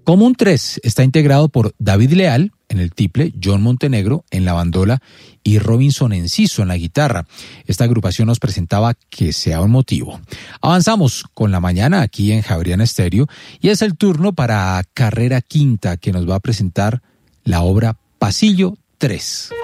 Común 3 está integrado por David Leal en el tiple, John Montenegro en la bandola y Robinson Enciso en la guitarra. Esta agrupación nos presentaba Que sea un motivo. Avanzamos con la mañana aquí en Javeriana Estéreo y es el turno para Carrera Quinta, que nos va a presentar la obra Pasillo 3.